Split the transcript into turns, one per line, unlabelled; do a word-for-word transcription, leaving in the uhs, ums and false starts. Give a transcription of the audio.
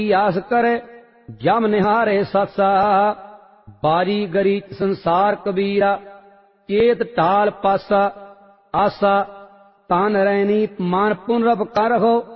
आस करे जम निहारे सासा। बारी गरी संसार कबीरा चेत टाल पासा। आसा तान रैनी मान पुन रब कर हो